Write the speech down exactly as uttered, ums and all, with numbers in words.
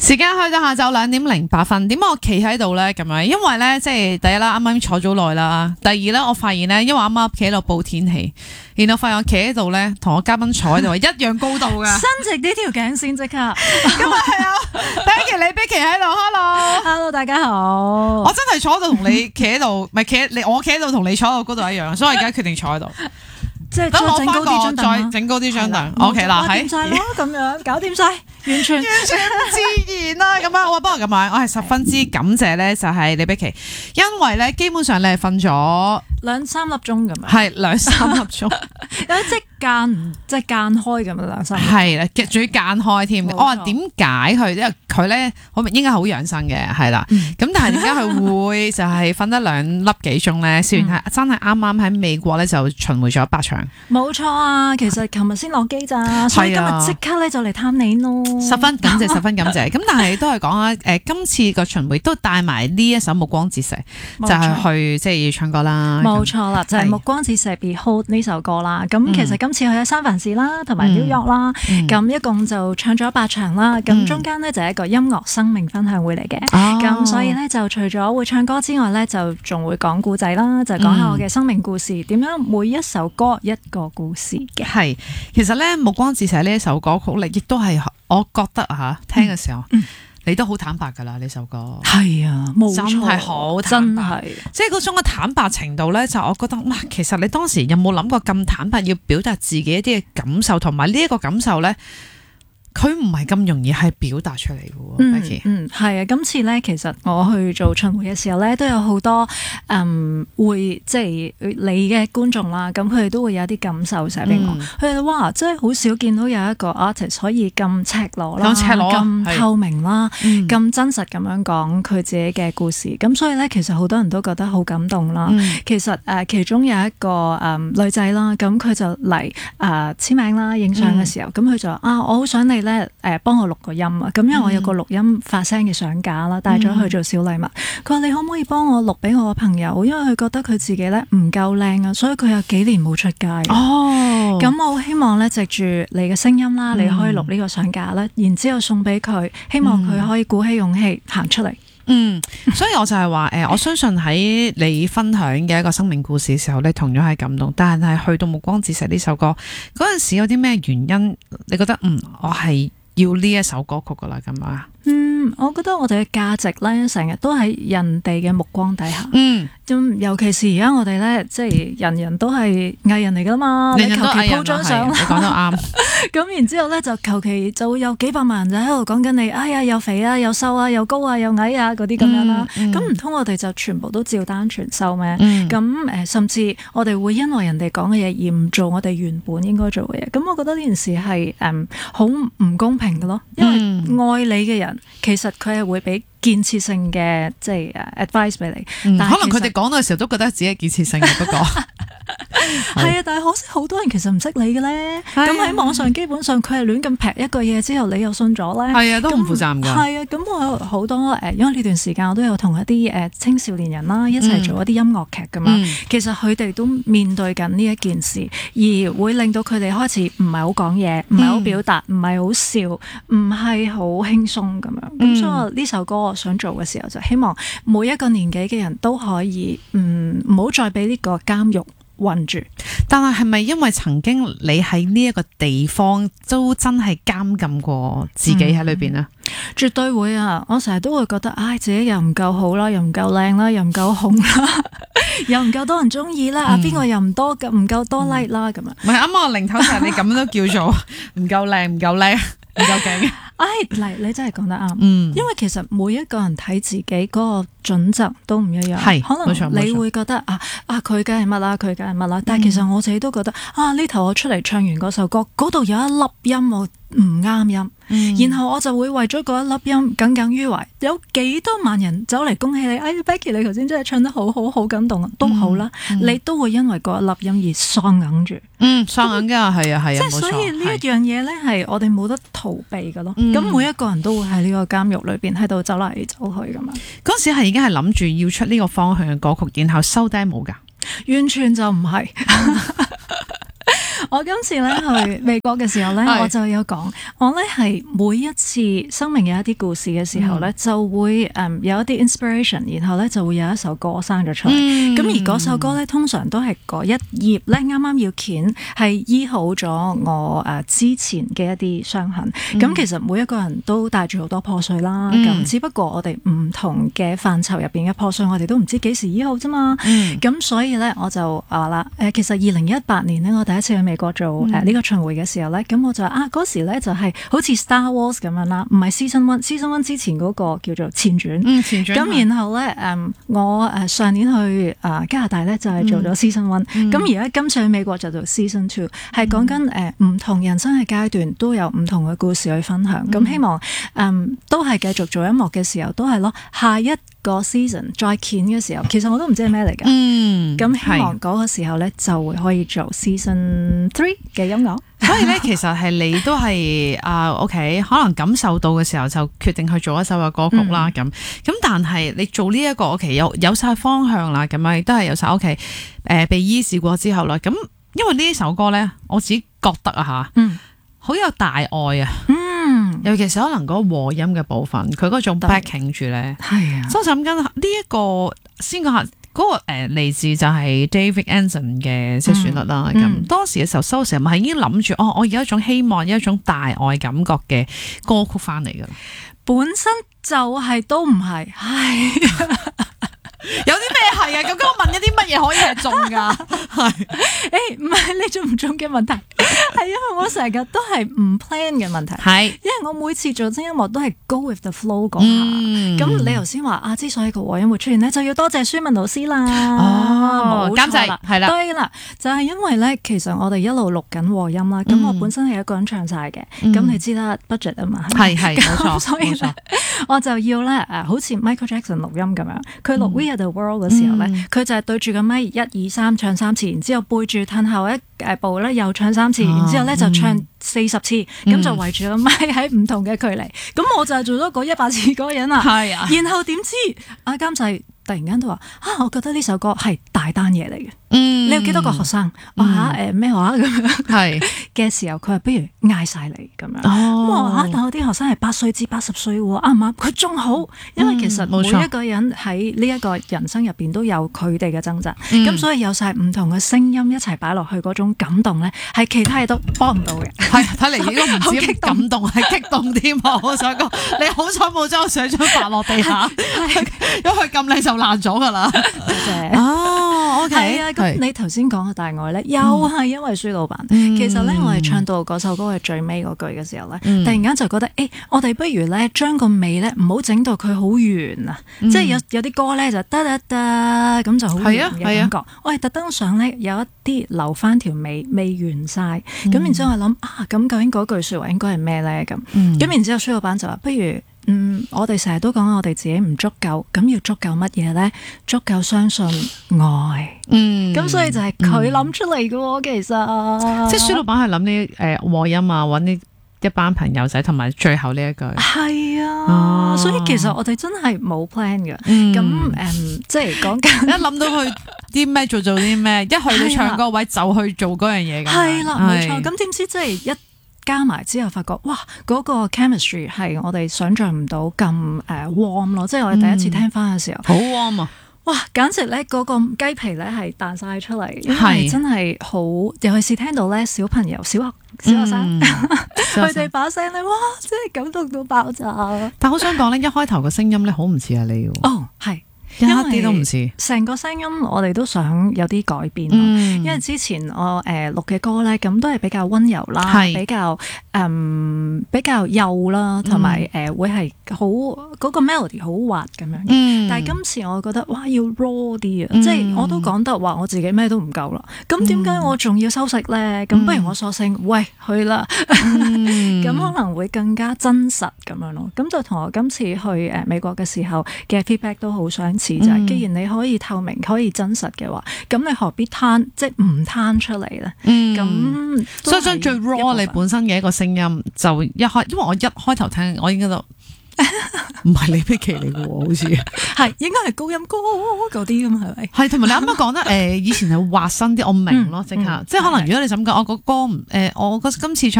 時間去到下晝兩點零八分，點解我企喺度咧咁樣？因為咧，即係第一啦，啱啱坐咗耐啦。第二咧，我發現咧，因為啱啱企喺度報天氣，然後發現我企喺度咧，同我嘉賓坐喺度係一樣高度噶。 伸直呢條頸先即刻。咁啊係啊 ，Becky 李碧琪喺度 ，Hello，Hello， Hello， 大家好。 我真係坐喺度同你企喺度，唔係企你我企喺度同你坐喺度高度一樣，所以我而家決定坐喺度。 即係等我整高啲張凳， 再整高啲張凳。OK 啦， 係。掂晒咯，咁樣搞掂晒，完全完全自然啦。咁啊，我幫我咁樣，我係十分之感謝咧，就係李碧琪，因為咧基本上你係瞓咗兩三粒鐘咁樣， 係兩三粒鐘， 有即間即係間開咁樣兩三粒鐘。 係啦，仲要間開添。我話點解佢？因為佢咧，好應該好養生嘅，係啦。咁但係點解佢會就係瞓得兩粒幾鐘咧？雖然係真係啱啱喺美國咧就巡迴咗八場。 冇錯啊，其實琴日先落機咋，所以今日即刻咧就嚟探你咯。 十分感謝，十分感謝。咁但係都係講下誒，今次個巡迴都帶埋呢一首《暮光折射》，就係去即係要唱歌啦。 冇錯啦，就係《暮光折射 Behold》呢首歌啦。咁其實今次去咗三藩市啦，同埋紐約啦，咁一共就唱咗八場啦。咁中間呢，就係一個音樂生命分享會嚟嘅。咁所以咧就除咗會唱歌之外咧，就仲會講故仔啦，就講下我嘅生命故事，點樣每一首歌一個故事嘅。係， 其實咧《暮光折射》呢一首歌曲咧，亦都係我覺得吓聽嘅時候，嗯嗯、你都好坦白噶啦呢首歌。 係啊，冇錯， 真係好坦白， 真係， 即係嗰種嘅坦白程度咧，就我覺得，哇，其實你當時有冇諗過咁坦白，要表達自己一啲嘅感受，同埋呢一個感受咧？佢唔係咁容易係表達出嚟嘅喎。 嗯 Becky 嗯，係啊，今次咧其實我去做巡迴嘅時候咧，都有好多嗯會即係你嘅觀眾啦，咁佢哋都會有啲感受寫俾我。佢哋、嗯、哇，真係好少見到有一個 artist 可以咁赤裸啦，咁透明啦，咁、嗯、真實咁樣講佢自己嘅故事。咁所以咧，其實好多人都覺得好感動啦。嗯、其實誒、呃，其中有一個誒、呃、女仔啦，咁佢就嚟誒簽名啦、影相嘅時候，咁佢、嗯、就啊，我好想你咧誒幫我錄個音啊。咁因為我有個錄音發聲嘅相架啦，帶咗去做小禮物。佢話、嗯、你可唔可以幫我錄俾我個朋友？因為佢覺得佢自己咧唔夠靚啊，所以佢有幾年冇出街。哦，咁我好希望咧藉住你嘅聲音啦，嗯、你可以錄呢個相架啦，然之後送俾佢，希望佢可以鼓起勇氣行出嚟。 嗯，所以我就係話誒，我相信喺你分享嘅一個生命故事嘅時候咧，同樣係感動。但係去到《暮光折射》呢首歌嗰陣時，有啲咩原因？你覺得嗯，我係要呢一首歌曲噶啦，咁啊？ 嗯，我覺得我哋嘅價值咧，成日都喺人哋嘅目光底下。嗯，咁尤其是而家我哋咧，即係人人都係藝人嚟噶嘛，人人都你求其 po 張相，你講得啱。咁然之後咧，就求其就會有幾百萬人就喺度講緊你，哎呀，又肥啊，又瘦啊，又高啊，又矮啊，嗰啲咁樣啦。咁唔通我哋就全部都照單全收咩？咁誒、嗯，甚至我哋會因為人哋講嘅嘢而唔做我哋原本應該做嘅嘢。咁我覺得呢件事係誒好唔公平嘅咯，因為愛你嘅人。其實佢係會俾建設性嘅即係 advice 俾你， 嗯、但可能佢哋講到嘅時候都覺得自己係建設性嘅，不過係啊，但係可惜好多人其實唔識你嘅咧。咁喺網上基本上佢係亂咁劈一個嘢之後，你又信咗咧，係啊， 都唔負責任㗎。係啊，咁我有好多誒，因為呢段時間我都有同一啲誒青少年人啦一齊做一啲音樂劇㗎嘛。嗯、其實佢哋都面對緊呢一件事，而會令到佢哋開始唔係好講嘢，唔係好表達，唔係好笑，唔係好輕鬆咁樣。咁、嗯、所以我呢首歌我想做嘅時候，就希望每一個年紀嘅人都可以唔唔好再俾呢個監獄困住。 但係係咪因為曾經你喺呢一個地方都真係監禁過自己喺裏邊呢？ 嗯、絕對會啊！我成日都會覺得，唉，自己又唔夠好啦，又唔夠靚啦，又唔夠紅啦，又唔夠多人中意啦，啊邊個又唔多唔夠多 like 啦咁樣。唔係啱啱我零頭就你咁都叫做唔夠靚，唔夠靚，唔夠勁。唉，嚟你真係講得啱，嗯，因為其實每一個人睇自己嗰個準則都唔一樣，係可能你會覺得啊啊佢梗係乜啦，佢梗係乜啦，但係其實我自己都覺得啊呢頭我出嚟唱完嗰首歌，嗰度有一粒音我唔啱音，嗯、然後我就會為咗嗰一粒音耿耿於懷。有幾多萬人走嚟恭喜你，哎 Becky 你頭先真係唱得好好，好感動啊，都好啦，嗯嗯、你都會因為嗰一粒音而喪硬住，嗯，喪硬噶係啊係啊，即係所以呢一樣嘢咧係我哋冇得逃避噶咯。咁、嗯、每一個人都會喺呢個監獄裏邊喺度走嚟走去噶嘛。 嗰時係已經係諗住要出呢個方向嘅歌曲，然後收低冇噶， 完全就唔係。 我今次咧去美國嘅時候咧，我就有講，我咧係每一次生命有一啲故事嘅時候咧，嗯、就會誒有一啲 inspiration， 然後咧就會有一首歌生咗出嚟。咁、嗯、而嗰首歌咧，通常都係嗰一頁咧啱啱要鉗，係醫好咗我誒之前嘅一啲傷痕。咁、嗯、其實每一個人都帶住好多破碎啦，咁、嗯、只不過我哋唔同嘅範疇入邊嘅破碎，我哋都唔知幾時醫好啫嘛。咁、嗯、所以咧，我就話啦，誒其實二零一八年呢，我第一次去美國做誒呢個巡迴嘅時候咧，咁、嗯、我就話啊嗰時咧就係好似 Star Wars 咁樣啦，唔係 Season One，Season One 之前嗰個叫做前傳，嗯前傳。咁然後咧誒我誒上年去誒加拿大咧就係做咗 Season One，咁而家今次去美國就做 Season Two， 係講緊誒唔同人生嘅階段都有唔同嘅故事去分享。咁、嗯、希望誒、嗯、都係繼續做音樂嘅時候都係咯，下一個 season 再鉗嘅時候，其實我都唔知係咩嚟㗎。嗯，咁希望嗰個時候咧就會可以做 season three 嘅音樂。 所以咧，其實係你都係啊、呃、，OK， 可能感受到嘅時候就決定去做一首嘅歌曲啦。咁咁、嗯，但係你做呢、這、一個 OK 有有晒方向啦，咁樣亦都係有晒 OK，誒、呃、被醫治過之後啦。咁因為呢首歌咧，我自己覺得啊吓，嗯，好有大愛啊。嗯，尤其是可能嗰個和音嘅部分，佢嗰種 backing 住咧，係啊。所以我諗緊呢一個先講下嗰、那個誒嚟、呃、自就係 David Anson 嘅即係旋律啦。咁、嗯、當時嘅時候收成咪已經諗住哦，我有一種希望，有一種大愛感覺嘅歌曲翻嚟噶。 本身就係都唔係，唉。 有啲咩係啊？咁我問一啲乜嘢可以係中噶？係誒， 唔係你中唔中嘅問題，係因為我成日都係唔 plan 嘅問題。係，因為我每次做真音樂都係 go with the flow 講下。咁、嗯、你頭先話啊，之所以個和音會出現咧，就要多謝舒文老師啦。哦，監製係啦，對啦，就係、是、因為咧，其實我哋一路錄緊和音啦。咁、嗯、我本身係一個人唱晒嘅，咁、嗯、你知啦 budget 啊嘛，係係冇錯，所以咧我就要咧誒，好似 Michael Jackson 錄音咁樣，佢錄 We Are The World 嘅時候咧，佢、嗯、就係對住個咪，一二三唱三次，然之後背住褪後一誒步咧又唱三次，哦、然之後咧就唱四十次，咁、嗯、就圍住個咪喺唔同嘅距離，咁、嗯、我就係做咗嗰一百次嗰個人啦。係啊，然後點知阿監製突然間都話啊，我覺得呢首歌係大單嘢嚟嘅。嗯，你有幾多個學生？我吓誒咩話咁樣？係嘅時候，佢話不如嗌晒你咁樣。哦，哇吓！但我啲學生係八歲至八十歲喎，啱唔啱？佢仲好，因為其實每一個人喺呢一個人生入邊都有佢哋嘅掙扎，咁、嗯、所以有晒唔同嘅聲音一齊擺落去嗰種感動咧，係其他嘢都幫唔到嘅。係睇嚟，應該唔止感動，係激動添啊！我想講，你好彩冇將我上張白落地下，因為佢咁靚就爛咗噶啦。多謝。哦 ，OK。咁你頭先講嘅大愛咧，又係因為舒老闆。嗯、其實咧，我哋唱到嗰首歌嘅最尾嗰句嘅時候咧，嗯、突然間就覺得，誒、欸，我哋不如咧將個尾咧唔好整到佢好圓啊！嗯、即係有有啲歌咧就得得得咁就好圓嘅感覺。我係特登想咧有一啲留翻條尾未完晒。咁、嗯、然之後我諗啊，咁究竟嗰句説話應該係咩咧？咁咁、嗯、然之後舒老闆就話，不如。嗯，我哋成日都講我哋自己唔足夠，咁要足夠乜嘢咧？足夠相信愛。嗯，咁所以就係佢諗出嚟嘅喎，其實。即係舒老闆係諗呢誒和音啊，揾呢一班朋友仔，同埋最後呢一句。係啊，啊，所以其實我哋真係冇 plan 嘅。咁誒、嗯嗯，即係講緊一諗到去啲咩做做啲咩，一去到唱歌位就去做嗰樣嘢㗎。係啦，冇錯。咁點知即係一加埋之後，發覺哇，嗰、嗰個 chemistry 係我哋想象唔到咁誒 warm 咯，即係我哋第一次聽翻嘅時候，好、嗯、warm 啊！哇，簡直咧嗰個雞皮咧係彈晒出嚟，因為真係好，尤其是聽到咧小朋友、小學小學生佢哋把聲咧，哇，真係感動到爆炸。但好想講咧，一開頭個聲音咧好唔似係你喎。哦，係。一啲都唔似，成個聲音我哋都想有啲改變咯。嗯、因為之前我誒錄嘅歌咧，咁都係比較溫柔啦，比較誒、嗯、比較幼啦，同埋誒會係好嗰個 melody 好滑咁樣。嗯、但係今次我覺得哇，要 raw 啲啊，嗯、即係我都講得話我自己咩都唔夠啦。咁點解我仲要收息咧？咁、嗯、不如我索性喂去啦，咁、嗯、可能會更加真實咁樣咯。咁就同我今次去誒美國嘅時候嘅 feedback 都好相似。就係，既然你可以透明、可以真實嘅話，咁你何必攤即係唔攤出嚟咧？咁、嗯、所以將最 raw 你本身嘅一個聲音就一開，因為我一開頭聽，我已經覺得唔係李璧琦嚟嘅喎，好似係應該係高音歌嗰啲咁係咪？ 係同埋你啱啱講得誒，以前係滑身啲，我明咯，即刻，即係可能如果你咁講，我個歌唔誒，我今次唱。